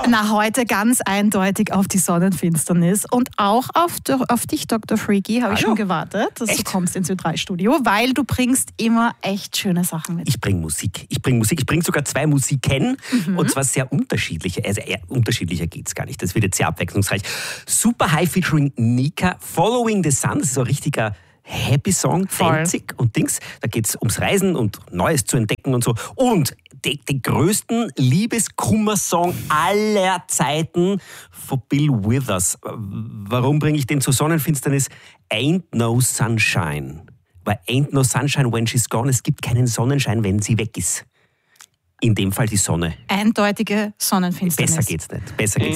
Na, heute ganz eindeutig auf die Sonnenfinsternis und auch auf dich, Dr. Freaky, habe ich schon gewartet, dass du kommst ins Ö3-Studio, weil du bringst immer echt schöne Sachen mit. Ich bringe Musik. Ich bringe sogar 2 Musiken und zwar sehr unterschiedliche. Also eher unterschiedlicher geht es gar nicht. Das wird jetzt sehr abwechslungsreich. Super High featuring Nika, Following the Sun, das ist so ein richtiger Happy Song, fanzig und Dings. Da geht es ums Reisen und Neues zu entdecken und so. Und den größten Liebeskummer-Song aller Zeiten von Bill Withers. Warum bringe ich den zur Sonnenfinsternis? Ain't no sunshine. Weil ain't no sunshine when she's gone. Es gibt keinen Sonnenschein, wenn sie weg ist. In dem Fall die Sonne. Eindeutige Sonnenfinsternis. Besser geht's nicht.